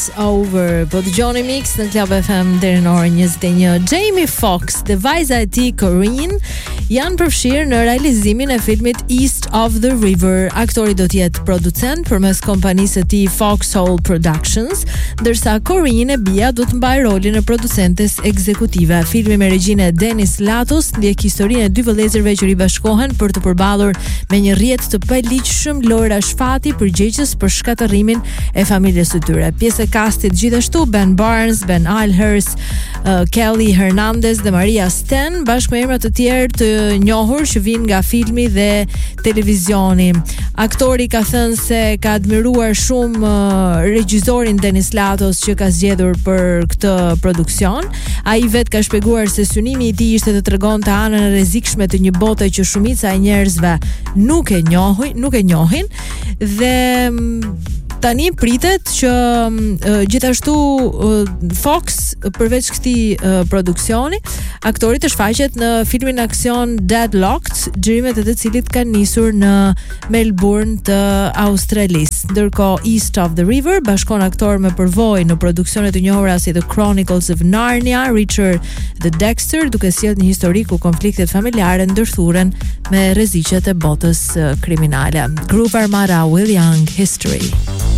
It's Over. Po dëgjoni Mix në Club FM deri në orën 21. Jamie Foxx dhe vajza e tij Corinne janë përfshirë në realizimin e filmit East of the River. Aktori do të jetë producent përmes kompanisë së tij Foxhole Productions, ndërsa Corinne e Bia do të mbajë rolin e producentes ekzekutive. Filmi me regjinë e Dennis Latos ndjek historinë e dy vëllezërve që ribashkohen për të përballur me një rrjet të paligjshëm. Laura Shfati përgjegjës për shkatërrimin e familjes së tyre. Pjesë e kastit gjithashtu Ben Barnes, Ben Aylhurst, Kelly Hernandez dhe Maria Sten, bashkë me emra të tjerë të njohur që vijnë nga filmi dhe televizioni. Aktori ka thënë se ka admiruar shumë regjisorin Dennis Latos që ka zgjedhur për këtë produksion. Ai vet ka shpjeguar se synimi i tij ishte të tregonte anën e rrezikshme të një bote që shumica e njerëzve nuk e njohin dhe tani pritet që gjithashtu Fox përveç këtij produksioni, aktori të shfaqet në filmin aksion Deadlocked, xhirimet e të cilit kanë nisur në Melbourne të Australisë. Ndërkohë East of the River bashkon aktor me përvojë në produksione të njohura si The Chronicles of Narnia, Richard dhe Dexter, duke sjellë një histori ku konfliktet familjare ndërthuren me rreziqet e botës kriminale. Groove Armada, Will Young, History.